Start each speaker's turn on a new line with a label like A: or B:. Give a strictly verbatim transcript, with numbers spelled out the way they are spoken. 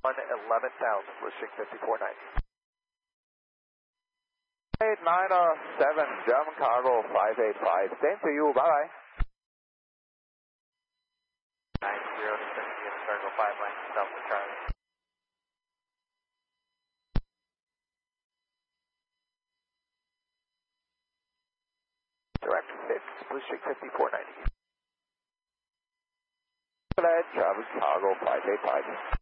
A: one eleven thousand, Blue Streak fifty-four ninety. eight nine seven, German cargo five eight five, same to you, bye bye. nine zero to six, cargo five line, Delta Charlie. Direct six, Blue Streak fifty-four ninety. Travis cargo five eight five.